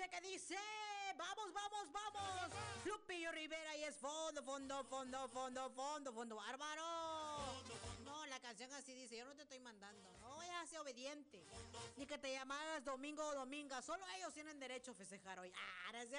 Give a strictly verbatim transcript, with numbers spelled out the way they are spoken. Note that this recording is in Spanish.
dice, ¿qué dice? Vamos, vamos, vamos. Lupillo Rivera y es fondo, fondo, fondo, fondo, fondo, fondo, bárbaro. No, la canción así dice, yo no te estoy mandando. No vayas a ser obediente. Ni que te llamaras domingo o dominga. Solo ellos tienen derecho a festejar hoy. Ah, no es